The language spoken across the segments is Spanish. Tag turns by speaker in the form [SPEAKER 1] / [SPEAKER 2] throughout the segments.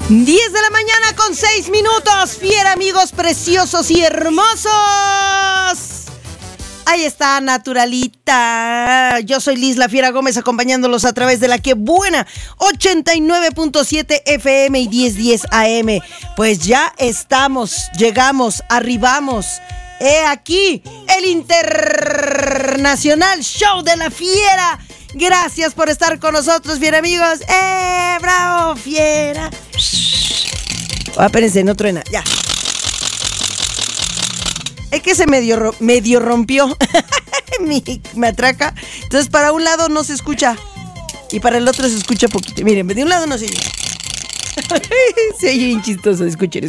[SPEAKER 1] 10 de la mañana con 6 minutos. Fiera, amigos preciosos y hermosos. Ahí está, naturalita. Yo soy Liz La Fiera Gómez, acompañándolos a través de la que buena 89.7 FM y 1010 AM. Pues ya estamos, llegamos, arribamos. He aquí el Internacional Show de la Fiera. Gracias por estar con nosotros, fiera amigos. ¡Bravo, fiera! Espérense, no truena, ya. Es que se medio rompió mi matraca. Entonces para un lado no se escucha y para el otro se escucha poquito. Miren, de un lado no se oye. Se oye bien chistoso, escuchen.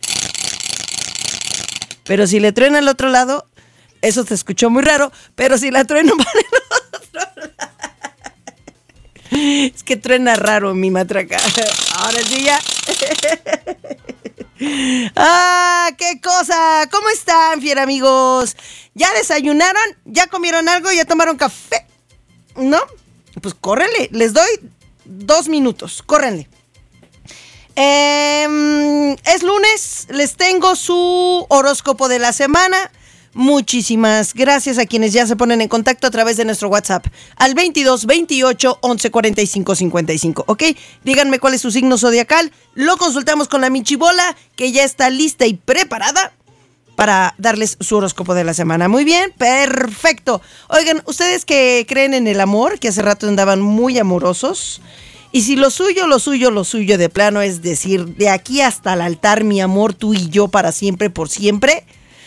[SPEAKER 1] Pero si le truena al otro lado, eso se escuchó muy raro. Pero si la trueno para el otro lado, es que truena raro mi matraca. Ahora sí ya. ¡Ah, qué cosa! ¿Cómo están, fiera amigos? ¿Ya desayunaron? ¿Ya comieron algo? ¿Ya tomaron café? ¿No? Pues córrenle, les doy 2 minutos, córrenle. Es lunes, les tengo su horóscopo de la semana. Muchísimas gracias a quienes ya se ponen en contacto a través de nuestro WhatsApp al 22 28 11 45 55, ¿ok? Díganme cuál es su signo zodiacal, lo consultamos con la Michibola, que ya está lista y preparada para darles su horóscopo de la semana. Muy bien, perfecto. Oigan, ustedes que creen en el amor, que hace rato andaban muy amorosos, y si lo suyo de plano es decir, de aquí hasta el altar, mi amor, tú y yo para siempre, por siempre,